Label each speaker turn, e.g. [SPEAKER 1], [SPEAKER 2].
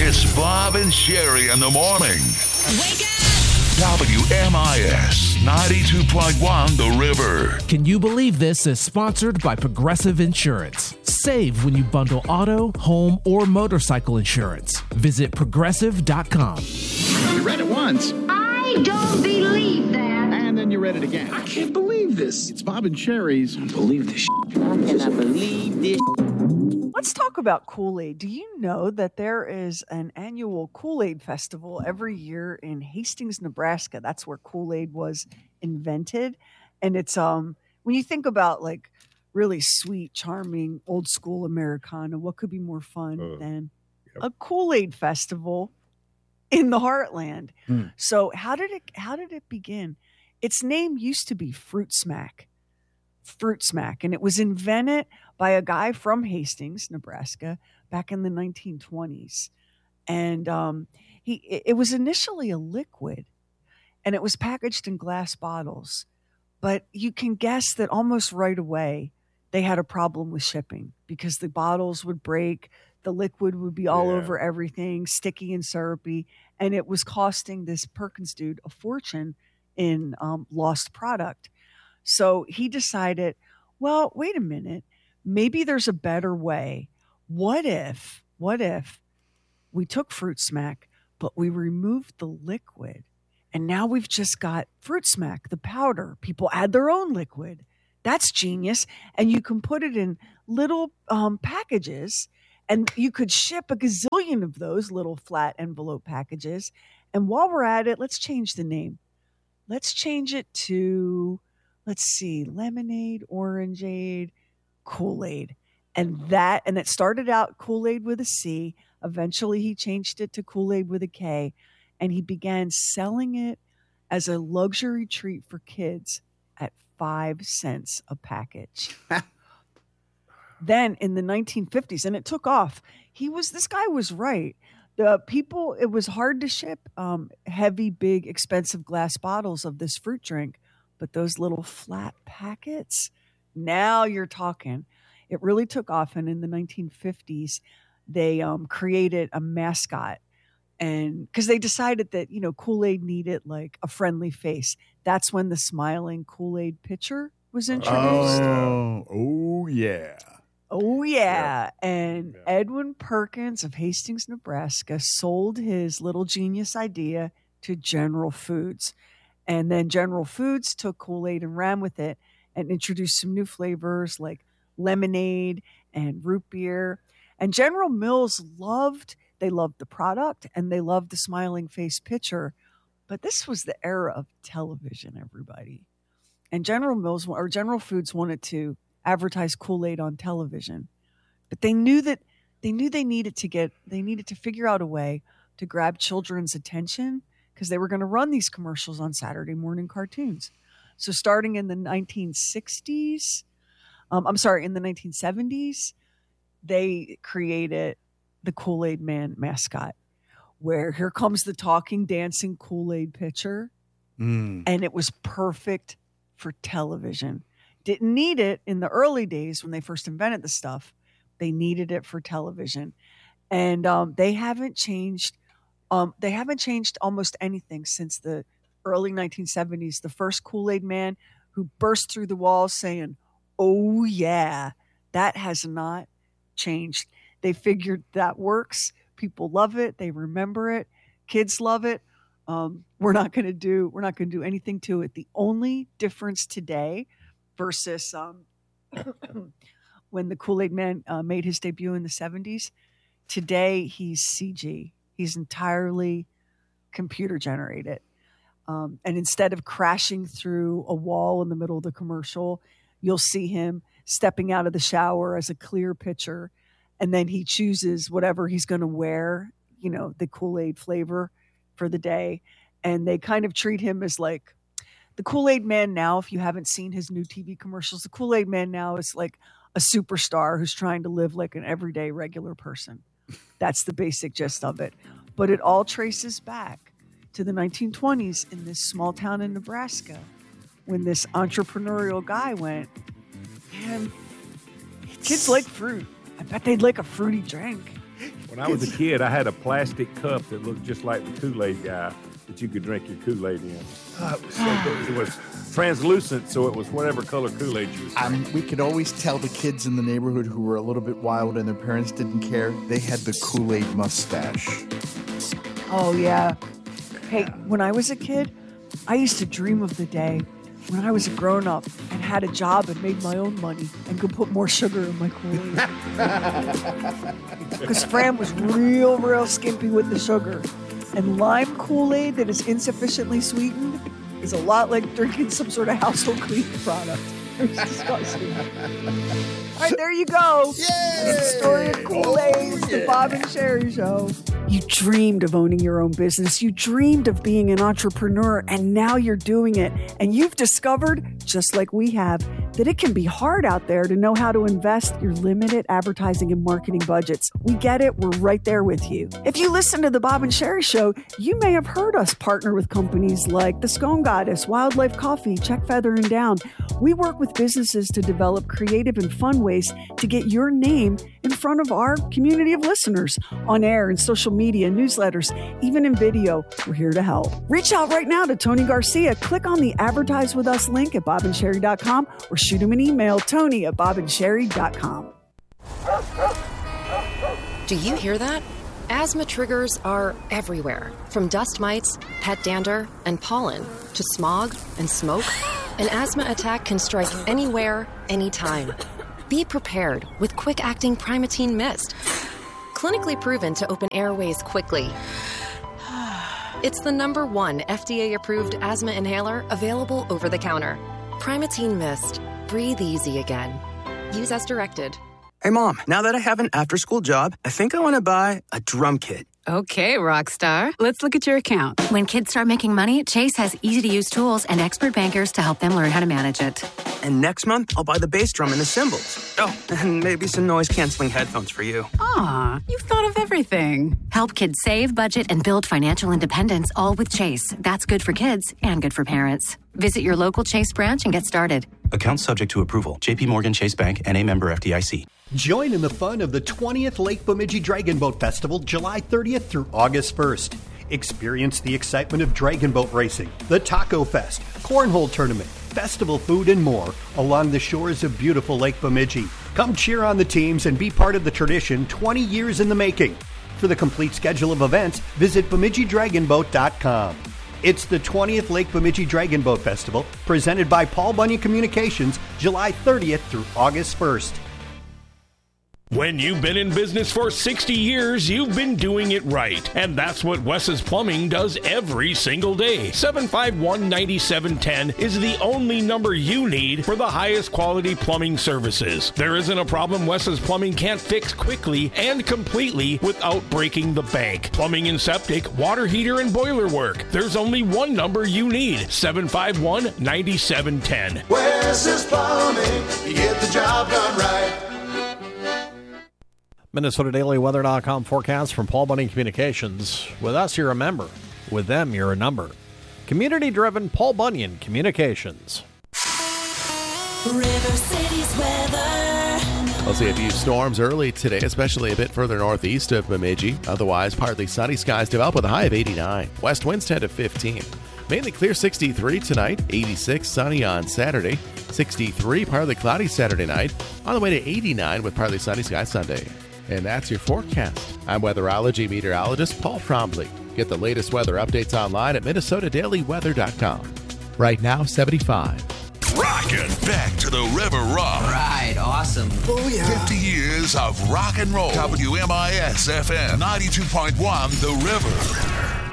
[SPEAKER 1] It's Bob and Sherry in the morning.
[SPEAKER 2] Wake up!
[SPEAKER 1] WMIS 92.1 The River.
[SPEAKER 3] Can you believe this is sponsored by Progressive Insurance? Save when you bundle auto, home, or motorcycle insurance. Visit progressive.com.
[SPEAKER 4] You read it once.
[SPEAKER 5] I don't believe that.
[SPEAKER 4] And then you read it again.
[SPEAKER 6] I can't believe this.
[SPEAKER 4] It's Bob and Sherry's.
[SPEAKER 6] I don't believe this.
[SPEAKER 7] I cannot believe this.
[SPEAKER 8] Let's talk about Kool-Aid. Do you know that there is an annual Kool-Aid festival every year in Hastings, Nebraska? That's where Kool-Aid was invented. And it's when you think about like really sweet, charming, old school Americana, what could be more fun than a Kool-Aid festival in the heartland? So how did it begin? Its name used to be Fruit Smack. Fruit Smack, and it was invented by a guy from Hastings, Nebraska, back in the 1920s. And it was initially a liquid, and it was packaged in glass bottles. But you can guess that almost right away they had a problem with shipping because the bottles would break, the liquid would be all over everything, sticky and syrupy, and it was costing this Perkins dude a fortune in lost product. So he decided, well, wait a minute, maybe there's a better way. What if we took Fruit Smack, but we removed the liquid, and now we've just got Fruit Smack, the powder. People add their own liquid. That's genius. And you can put it in little packages, and you could ship a gazillion of those little flat envelope packages. And while we're at it, let's change the name. Let's change it to... let's see, lemonade, orangeade, Kool-Aid. And it started out Kool-Aid with a C. Eventually he changed it to Kool-Aid with a K. And he began selling it as a luxury treat for kids at 5 cents a package. Then in the 1950s, and it took off, this guy was right. It was hard to ship heavy, big, expensive glass bottles of this fruit drink. But those little flat packets, now you're talking. It really took off. And in the 1950s, they created a mascot. And because they decided that, Kool-Aid needed like a friendly face. That's when the smiling Kool-Aid pitcher was introduced.
[SPEAKER 9] Oh, yeah.
[SPEAKER 8] Oh, yeah. And Edwin Perkins of Hastings, Nebraska sold his little genius idea to General Foods. And then General Foods took Kool-Aid and ran with it and introduced some new flavors like lemonade and root beer. And General Mills loved the product and they loved the smiling face pitcher. But this was the era of television, everybody. And General Foods wanted to advertise Kool-Aid on television. But they knew they needed to figure out a way to grab children's attention, because they were going to run these commercials on Saturday morning cartoons. So starting in the 1970s, they created the Kool-Aid Man mascot, where here comes the talking, dancing Kool-Aid pitcher. And it was perfect for television. Didn't need it in the early days when they first invented the stuff. They needed it for television. And they haven't changed almost anything since the early 1970s. The first Kool-Aid Man who burst through the walls saying, "Oh yeah," that has not changed. They figured that works. People love it. They remember it. Kids love it. We're not going to do anything to it. The only difference today versus when the Kool-Aid Man made his debut in the 70s, today he's CG. He's entirely computer generated. And instead of crashing through a wall in the middle of the commercial, you'll see him stepping out of the shower as a clear pitcher. And then he chooses whatever he's going to wear, the Kool-Aid flavor for the day. And they kind of treat him as like the Kool-Aid Man now. If you haven't seen his new TV commercials, the Kool-Aid Man now is like a superstar who's trying to live like an everyday regular person. That's the basic gist of it. But it all traces back to the 1920s in this small town in Nebraska when this entrepreneurial guy went, man, kids like fruit. I bet they'd like a fruity drink.
[SPEAKER 2] When I was a kid, I had a plastic cup that looked just like the Kool-Aid guy that you could drink your Kool-Aid in. It was so good. It was translucent, so it was whatever color Kool-Aid you was.
[SPEAKER 9] We could always tell the kids in the neighborhood who were a little bit wild and their parents didn't care. They had the Kool-Aid mustache.
[SPEAKER 8] Oh, yeah. Hey, when I was a kid, I used to dream of the day when I was a grown-up and had a job and made my own money and could put more sugar in my Kool-Aid. Because Fran was real skimpy with the sugar. And lime Kool-Aid that is insufficiently sweetened is a lot like drinking some sort of household cleaning product. It's disgusting. All right, there you go. Yay! The story of Kool-Aid, the Bob and Sherry Show. You dreamed of owning your own business. You dreamed of being an entrepreneur, and now you're doing it. And you've discovered, just like we have, that it can be hard out there to know how to invest your limited advertising and marketing budgets. We get it. We're right there with you. If you listen to the Bob and Sherry Show, you may have heard us partner with companies like the Scone Goddess, Wildlife Coffee, Check Feather and Down. We work with businesses to develop creative and fun ways to get your name in front of our community of listeners on air and social media, newsletters, even in video. We're here to help. Reach out right now to Tony Garcia. Click on the Advertise With Us link at bobandsherry.com or shoot him an email, tony@bobandsherry.com.
[SPEAKER 6] Do you hear that? Asthma triggers are everywhere, from dust mites, pet dander, and pollen, to smog and smoke. An asthma attack can strike anywhere, anytime. Be prepared with quick-acting Primatene Mist. Clinically proven to open airways quickly. It's the #1 FDA-approved asthma inhaler available over the counter. Primatene Mist. Breathe easy again. Use as directed.
[SPEAKER 10] Hey, Mom, now that I have an after-school job, I think I want to buy a drum kit.
[SPEAKER 11] Okay, Rockstar. Let's look at your account.
[SPEAKER 12] When kids start making money, Chase has easy-to-use tools and expert bankers to help them learn how to manage it.
[SPEAKER 10] And next month, I'll buy the bass drum and the cymbals. Oh, and maybe some noise-canceling headphones for you.
[SPEAKER 11] Aw, you've thought of everything.
[SPEAKER 12] Help kids save, budget, and build financial independence, all with Chase. That's good for kids and good for parents. Visit your local Chase branch and get started.
[SPEAKER 13] Account subject to approval. J.P. Morgan Chase Bank, N.A. member FDIC.
[SPEAKER 14] Join in the fun of the 20th Lake Bemidji Dragon Boat Festival, July 30th through August 1st. Experience the excitement of dragon boat racing, the Taco Fest, Cornhole Tournament, festival food, and more along the shores of beautiful Lake Bemidji. Come cheer on the teams and be part of the tradition 20 years in the making. For the complete schedule of events, visit BemidjiDragonBoat.com. It's the 20th Lake Bemidji Dragon Boat Festival, presented by Paul Bunyan Communications, July 30th through August 1st.
[SPEAKER 15] When you've been in business for 60 years, you've been doing it right. And that's what Wes's Plumbing does every single day. 751-9710 is the only number you need for the highest quality plumbing services. There isn't a problem Wes's Plumbing can't fix quickly and completely without breaking the bank. Plumbing and septic, water heater, and boiler work. There's only one number you need. 751-9710.
[SPEAKER 16] Wes's Plumbing, you get the job done right.
[SPEAKER 17] MinnesotaDailyWeather.com forecast from Paul Bunyan Communications. With us, you're a member. With them, you're a number. Community-driven Paul Bunyan Communications.
[SPEAKER 18] River City's weather.
[SPEAKER 19] We'll see a few storms early today, especially a bit further northeast of Bemidji. Otherwise, partly sunny skies develop with a high of 89. West winds 10 to 15. Mainly clear 63 tonight, 86 sunny on Saturday, 63 partly cloudy Saturday night, on the way to 89 with partly sunny skies Sunday. And that's your forecast. I'm weatherology meteorologist Paul Trombley. Get the latest weather updates online at MinnesotaDailyWeather.com. Right now, 75.
[SPEAKER 1] Rockin' back to the River Rock.
[SPEAKER 7] Right, awesome.
[SPEAKER 1] Oh, yeah. 50 years of rock and roll. WMIS FM 92.1 The River.